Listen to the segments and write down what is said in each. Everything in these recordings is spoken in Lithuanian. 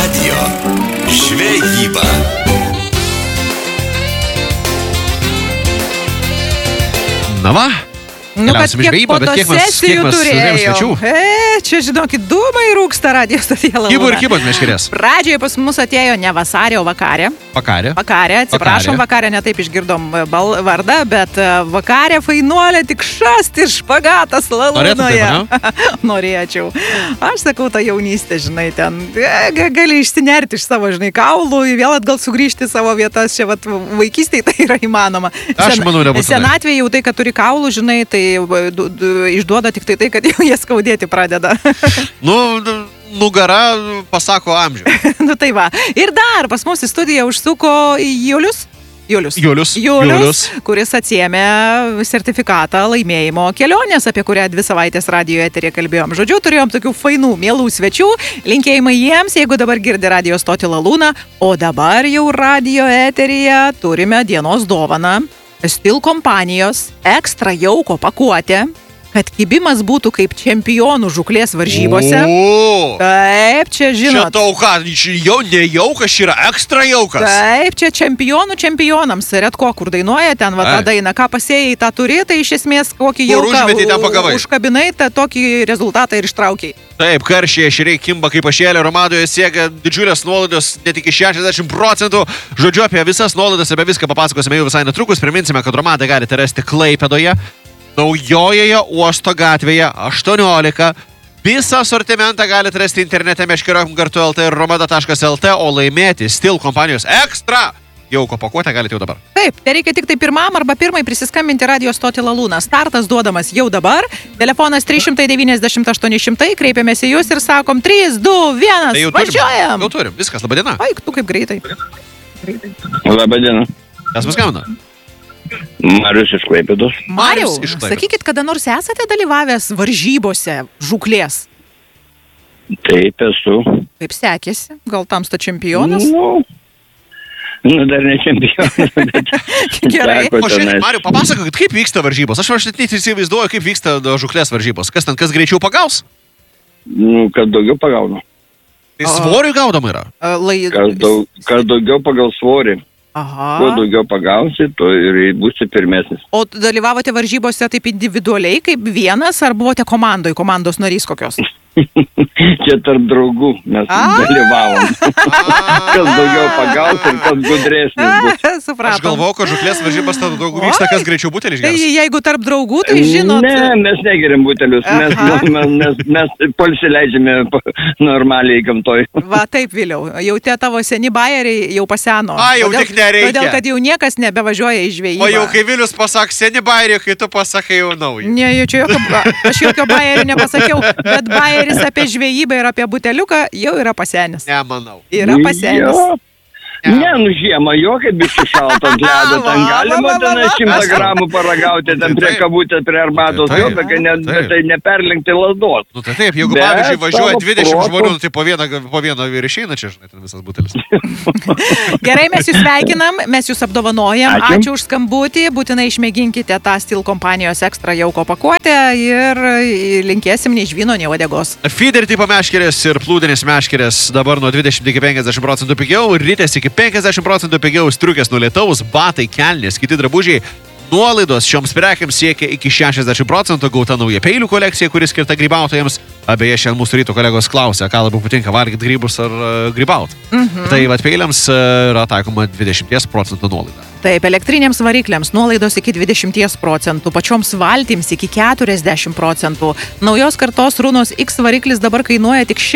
Radio žvejyba. Na va. Nu, kad kiek fotosesijų turėjau. Čia, žinokit, dūmai rūksta radijo stotyje Lalūna. Kybų ir kybot meškerės. Pradžioje pas mus atėjo ne vasarė, o vakarė. Vakarė, atsiprašom, vakarė netaip išgirdom vardą, bet vakarė fainuolė tik šast ir špagatas Lalūnoje. Norėčiau. Aš sakau, ta jaunystė, žinai, ten gali išsinerti iš savo, žinai, kaulų, vėl atgal sugrįžti savo vietas, čia vat, vaikystėje tai yra įmanoma. Aš manau, nebūtinai. Senatvėje jau tai, kad turi kaulų, žinai, tai išduoda tik tai, kad jau jie skaudėti pradeda. Nugara pasako amžių. Tai va. Ir dar pas mus į studiją užsuko Julius, kuris atsiėmė sertifikatą laimėjimo kelionės, apie kurią 2 savaitės radijo eteryje kalbėjom. Žodžiu, turėjom tokių fainų, mielų svečių. Linkėjimai jiems, jeigu dabar girdi radijo stotį Lalūną. O dabar jau radijo eteryje turime dienos dovaną. Stil kompanijos ekstra jauko pakuotė, kad kibimas būtų kaip čempionų žūklės varžybose. Taip, čia žinot. Čia tau ką, jau ne jaukas, yra ekstra jaukas. Taip, čia čempionams. Retko, kur dainuoja ten, va, tą dainą. Ką pasėjai, tą turi, tai iš esmės kokį jauką užkabinai, tą tokį rezultatą ir ištraukiai. Taip, karšiai ešeriai kimba kaip ašėlė, Romadoje siekia didžiulės nuolaidos, net iki 60%. Žodžiu, apie visas nuolaidas, apie viską papasakosime jau visai netrukus. Priminsime, kad Romadą galite rasti Klaipėdoje, Naujojoje Uosto gatvėje 18. Visą asortimentą galite rasti internete meškeriokim.lt ir romada.lt, o laimėti Stil kompanijos ekstra jauko pakuotę galite jau dabar. Taip, tai reikia tik tai pirmam arba pirmai prisiskambinti radio stotį Lalūną. Startas duodamas jau dabar. Telefonas 390 800, kreipiamės į jūs ir sakom 3, 2, 1, tai važiuojam. Jau turim, viskas, laba diena. Ai, tu kaip greitai. Labą dieną. Kas mus skambina? Marius iš Klaipėdos. Mariau, sakykit, kada nors esate dalyvavęs varžybose žūklės? Taip, esu. Kaip sekėsi? Gal tamsta čempionas? Dar ne čempionas. Gerai. O šiandien, Mariu, papasakokit, kaip vyksta varžybos? Aš net įsivaizduoju, kaip vyksta žūklės varžybos. Kas ten, kas greičiau pagaus? Kad daugiau pagauna. Tai svoriui gaudama yra? Kas daugiau pagal svorį. Aha. Kuo daugiau pagausi, to ir būsi pirmesnis. O dalyvavote varžybose taip individualiai, kaip vienas, ar buvote komandos narys kokios? Čia tarp draugų mes dalyvavom. Kas daugiau pagaus ir kas gudresnis bus. Supratom. Aš galvoju, kad žūklės varžybas tarp draugų vyksta, kas greičiau butelį išgers. Tai jeigu tarp draugų, tai žinot... Ne, mes negeriam butelius. Mes polsileidžiame normaliai gamtoj. Va, taip, Viliau. Jau tie tavo seni bajeriai jau paseno. Jau tik nereikia. Todėl, kad jau niekas nebevažiuoja į žvejybą. O jau kai Vilius pasak seni bajeriai, kai tu pasakai jau naują. Ne, aš jokio bajerio nepasakiau, bet bajeris apie žvejybą ir apie buteliuką jau yra pasenęs. Nemanau. Yra pasenęs. Ne, žiemą, kaip biškai šalto ant ledo, ten galima ten 100 gramų paragauti, ten prie kabutės, prie arbatos, bet tai neperlenkti lazdos. Nu tai taip, jeigu pavyzdžiui važiuoja 20 žmonių, tai po vieną ir išeina čia, žinai, ten visas butelis. Gerai, mes jūs sveikinam, mes jūs apdovanojam, ačiū už skambutį, būtinai išmėginkite tą Stil kompanijos ekstra jauko pakuotę ir linkėsim nei žvyno, nei uodegos. Feeder tipo meškerės ir plūdinės meškerės dabar nuo 20 iki 50% pigiau, rytės iki 50% pigiau, striukės nuo lietaus, batai, kelnės, kiti drabužiai. Nuolaidos šioms prekiams siekia iki 60%, gauta nauja peilių kolekcija, kuris skirta grybautojams. Beje, šiandien mūsų ryto kolegos klausia, ką labiau patinka, valgyti grybus ar grybauti. Tai peiliams yra taikoma 20% nuolaida. Taip, elektriniams varikliams nuolaidos iki 20%, pačioms valtims iki 40%. Naujos kartos Runos X variklis dabar kainuoja tik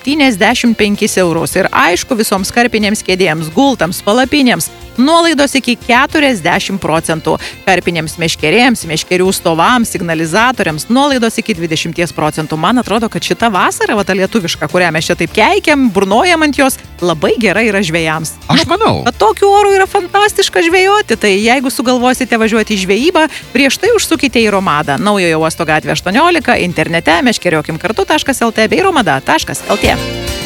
175 eurus. Ir aišku, visoms karpinėms kėdėms, gultams, palapinėms nuolaidos iki 40%. Karpinėms meškerėms, meškerių stovams, signalizatoriams nuolaidos iki 20%. Man atrodo, kad šita vasara, ta lietuviška, kurią mes čia taip keikiam, burnojam ant jos, labai gerai yra žvejams. Aš manau. Tokiu oru yra fantastiška žvejoti, tai jeigu sugalvosite važiuoti į žvejybą, prieš tai užsukite į Romadą. Naujojo Uosto gatvė 18, internete meškeriokim kartu.lt bei romada.lt.